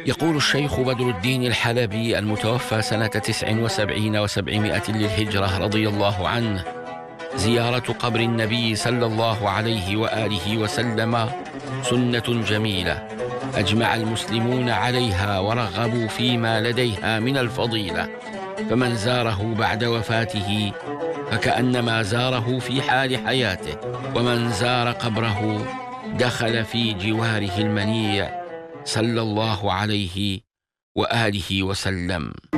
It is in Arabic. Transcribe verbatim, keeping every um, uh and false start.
يقول الشيخ بدر الدين الحلبي المتوفى سنة تسع وسبعين وسبعمائة للهجرة رضي الله عنه: زيارة قبر النبي صلى الله عليه وآله وسلم سنة جميلة أجمع المسلمون عليها ورغبوا فيما لديها من الفضيلة، فمن زاره بعد وفاته فكأنما زاره في حال حياته، ومن زار قبره دخل في جواره المنيع صلى الله عليه وآله وسلم.